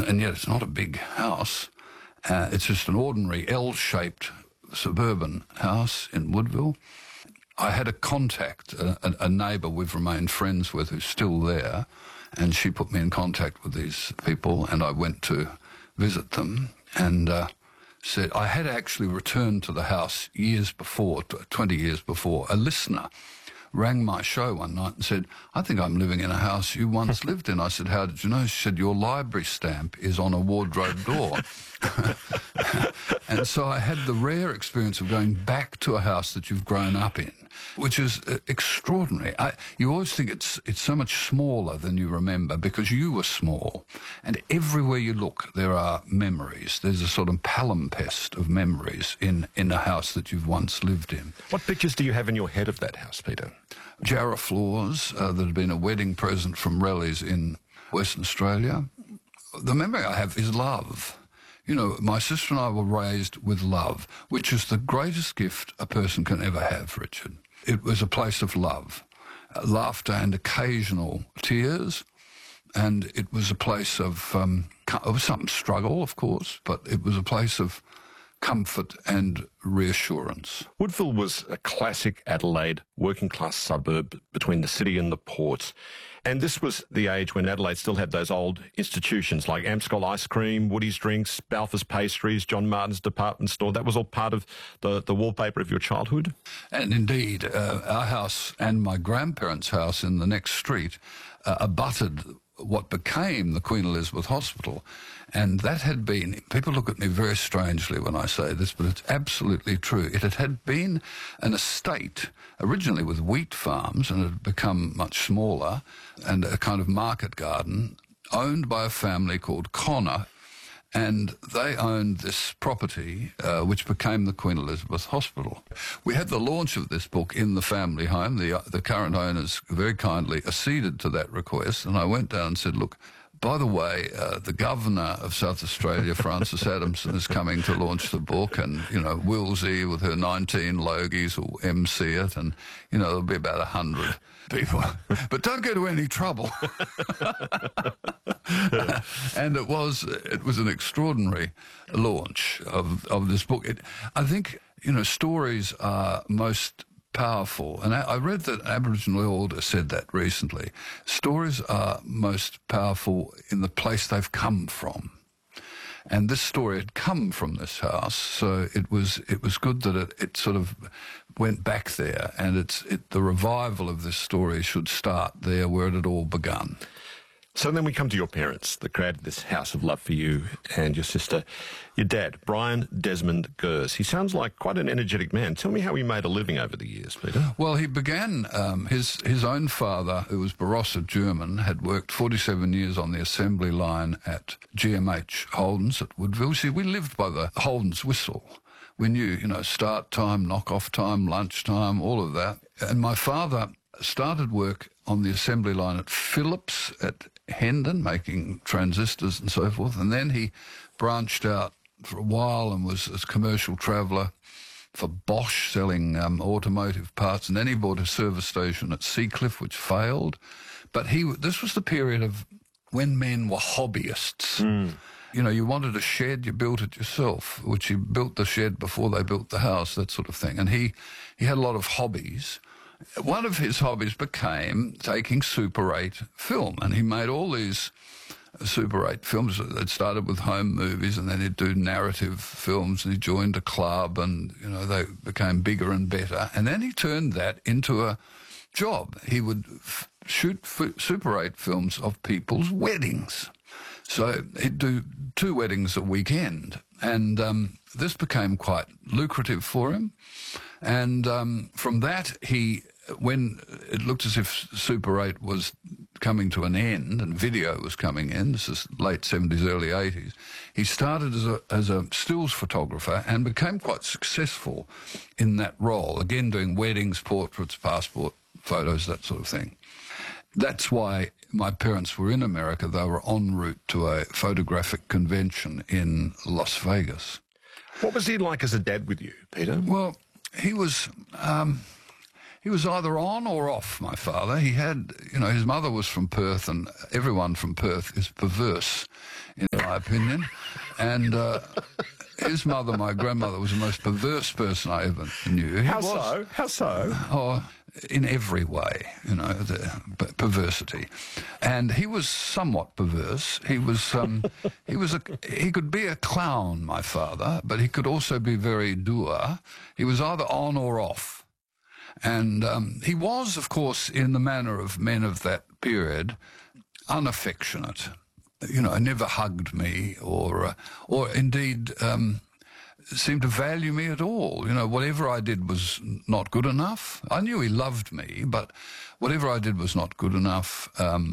and yet it's not a big house. It's just an ordinary L-shaped suburban house in Woodville. I had a contact, a neighbour we've remained friends with who's still there, and she put me in contact with these people, and I went to visit them and said I had actually returned to the house years before, 20 years before. A listener rang my show one night and said, I think I'm living in a house you once lived in. I said, how did you know? She said, your library stamp is on a wardrobe door. And so I had the rare experience of going back to a house that you've grown up in, which is extraordinary. You always think it's so much smaller than you remember because you were small. And everywhere you look, there are memories. There's a sort of palimpsest of memories in a house that you've once lived in. What pictures do you have in your head of that house, Peter? Jarrah floors that had been a wedding present from Rellies in Western Australia. The memory I have is love. You know, my sister and I were raised with love, which is the greatest gift a person can ever have, Richard. It was a place of love, laughter and occasional tears, and it was a place of some struggle, of course, but it was a place of comfort and reassurance. Woodville was a classic Adelaide working-class suburb between the city and the port. And this was the age when Adelaide still had those old institutions like Amscol Ice Cream, Woody's Drinks, Balfour's Pastries, John Martin's Department Store. That was all part of the wallpaper of your childhood? And indeed, our house and my grandparents' house in the next street abutted what became the Queen Elizabeth Hospital. And that had been, people look at me very strangely when I say this, but it's absolutely true. It had been an estate, originally with wheat farms, and it had become much smaller, and a kind of market garden, owned by a family called Connor, and they owned this property, which became the Queen Elizabeth Hospital. We had the launch of this book in the family home. The current owners very kindly acceded to that request, and I went down and said, look, by the way, the Governor of South Australia, Frances Adamson, is coming to launch the book, and, you know, Wilsey with her 19 Logies will MC it, and, you know, there'll be about 100 people. But don't get into any trouble. And it was an extraordinary launch of this book. I think, you know, stories are most powerful, and I read that Aboriginal elder said that recently. Stories are most powerful in the place they've come from, and this story had come from this house, so it was good that it sort of went back there, and the revival of this story should start there where it had all begun. So then we come to your parents that created this house of love for you and your sister. Your dad, Brian Desmond Gers. He sounds like quite an energetic man. Tell me how he made a living over the years, Peter. Well, he began, his own father, who was Barossa German, had worked 47 years on the assembly line at GMH Holden's at Woodville. See, we lived by the Holden's whistle. We knew, you know, start time, knock-off time, lunch time, all of that. And my father started work on the assembly line at Philips at Hendon, making transistors and so forth, and then he branched out for a while and was a commercial traveller for Bosch, selling automotive parts, and then he bought a service station at Seacliff, which failed. But this was the period of when men were hobbyists. You know, you wanted a shed, you built it yourself, which he built the shed before they built the house, that sort of thing. And he had a lot of hobbies. One of his hobbies became taking Super 8 film, and he made all these Super 8 films that started with home movies, and then he'd do narrative films, and he joined a club, and, you know, they became bigger and better. And then he turned that into a job. He would shoot Super 8 films of people's weddings. So he'd do 2 weddings a weekend, and this became quite lucrative for him. And from that, when it looked as if Super 8 was coming to an end and video was coming in, this is late 70s, early 80s, he started as a stills photographer and became quite successful in that role, again doing weddings, portraits, passport photos, that sort of thing. That's why my parents were in America. They were en route to a photographic convention in Las Vegas. What was he like as a dad with you, Peter? Well, he was he was either on or off, my father. He had, his mother was from Perth, and everyone from Perth is perverse, in my opinion. And his mother, my grandmother, was the most perverse person I ever knew. How so? How so? Oh, in every way, the perversity. And he was somewhat perverse. He was, he could be a clown, my father, but he could also be very dour. He was either on or off. And he was, of course, in the manner of men of that period, unaffectionate. Never hugged me or indeed seemed to value me at all. Whatever I did was not good enough. I knew he loved me, but whatever I did was not good enough.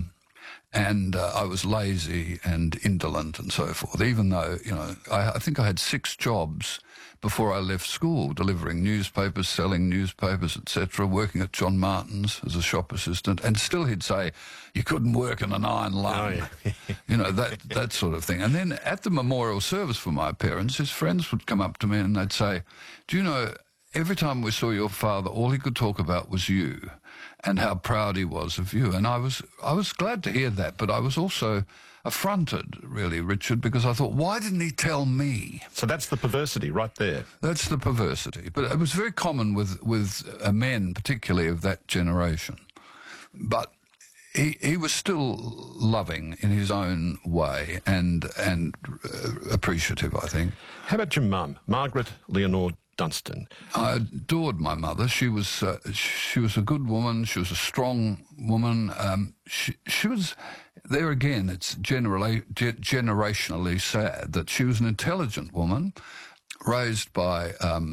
And I was lazy and indolent and so forth, even though, I think I had 6 jobs before I left school, delivering newspapers, selling newspapers, etc., working at John Martin's as a shop assistant, and still he'd say, you couldn't work in an iron lung, that sort of thing. And then at the memorial service for my parents, his friends would come up to me and they'd say, do you know, every time we saw your father, all he could talk about was you and how proud he was of you. And I was glad to hear that, but I was also affronted, really, Richard, because I thought, why didn't he tell me? So that's the perversity right there. That's the perversity. But it was very common with men, particularly of that generation. But he was still loving in his own way and appreciative, I think. How about your mum, Margaret Leonore Dunstan? I adored my mother. She was a good woman. She was a strong woman. She was, there again, it's generationally sad that she was an intelligent woman, raised by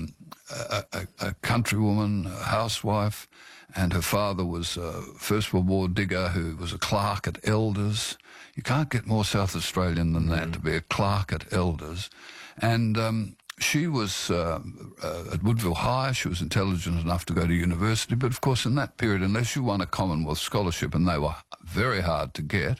a countrywoman, a housewife, and her father was a First World War digger who was a clerk at Elders. You can't get more South Australian than that, to be a clerk at Elders. And she was at Woodville High. She was intelligent enough to go to university. But, of course, in that period, unless you won a Commonwealth scholarship, and they were very hard to get,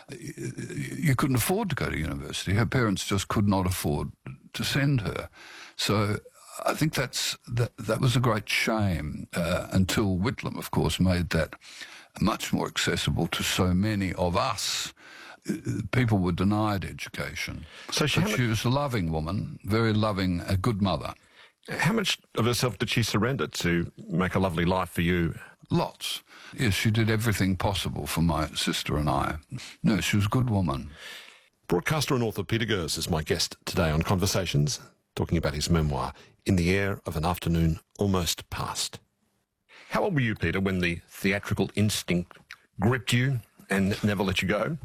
you couldn't afford to go to university. Her parents just could not afford to send her. So I think that was a great shame until Whitlam, of course, made that much more accessible to so many of us. People were denied education. So she was a loving woman, very loving, a good mother. How much of herself did she surrender to make a lovely life for you? Lots. Yes, she did everything possible for my sister and I. No, she was a good woman. Broadcaster and author Peter Gers is my guest today on Conversations, talking about his memoir, In the Air of an Afternoon Almost Past. How old were you, Peter, when the theatrical instinct gripped you and never let you go?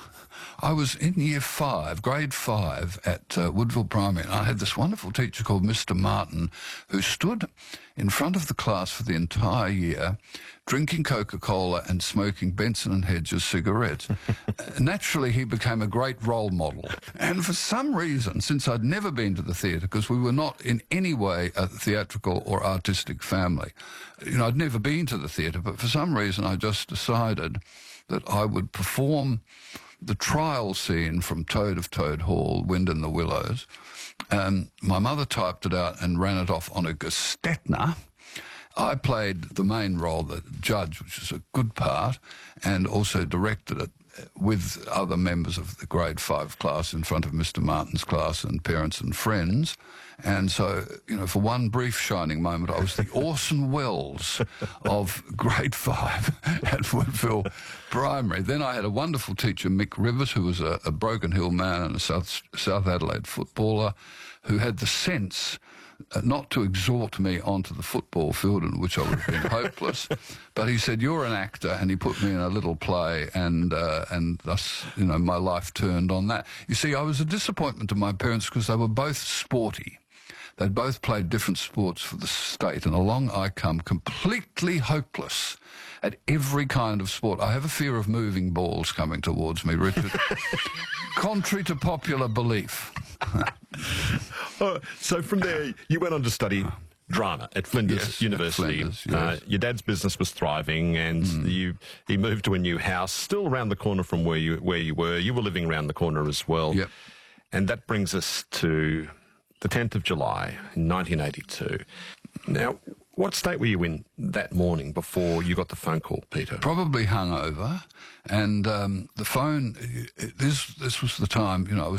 I was in grade 5 at Woodville Primary, and I had this wonderful teacher called Mr. Martin who stood in front of the class for the entire year drinking Coca-Cola and smoking Benson and Hedges cigarettes. Naturally, he became a great role model. And for some reason, since I'd never been to the theatre, because we were not in any way a theatrical or artistic family, I'd never been to the theatre, but for some reason I just decided that I would perform the trial scene from Toad of Toad Hall, Wind in the Willows. My mother typed it out and ran it off on a Gestetner. I played the main role, the judge, which is a good part, and also directed it with other members of the grade 5 class in front of Mr. Martin's class and parents and friends. And so, for one brief shining moment, I was the Orson Welles of grade 5 at Woodville Primary. Then I had a wonderful teacher, Mick Rivers, who was a Broken Hill man and a South Adelaide footballer, who had the sense not to exhort me onto the football field, in which I would have been hopeless, but he said, you're an actor, and he put me in a little play, and thus, my life turned on that. You see, I was a disappointment to my parents because they were both sporty. They'd both played different sports for the state, and along I come, completely hopeless at every kind of sport. I have a fear of moving balls coming towards me, Richard, contrary to popular belief. So from there, you went on to study drama at Flinders University. At Flinders, yes. Your dad's business was thriving, and he moved to a new house, still around the corner from where you were. You were living around the corner as well. Yep. And that brings us to the 10th of July in 1982. Now, What state were you in that morning before you got the phone call, Peter? Probably hungover, and the phone. This was the time, I was